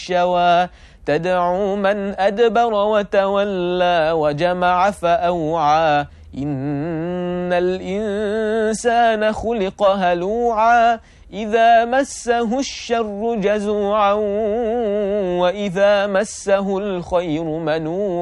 الشوى تدعو من أدبر وتولى وجمع فأوعى إن الإنسان خلق هلوعا إذا مسه الشر جزوعا وإذا مسه الخير منوعا